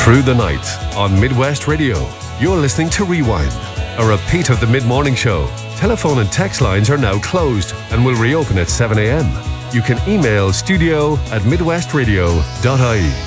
through the night on Midwest Radio. You're listening to Rewind, a repeat of the mid-morning show. Telephone and text lines are now closed and will reopen at 7 a.m. You can email studio@midwestradio.ie.